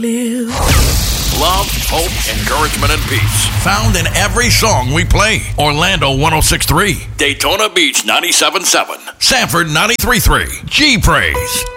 Love, hope, encouragement, and peace. Found in every song we play. Orlando 106.3. Daytona Beach 97.7. Sanford 93.3. G-Praise.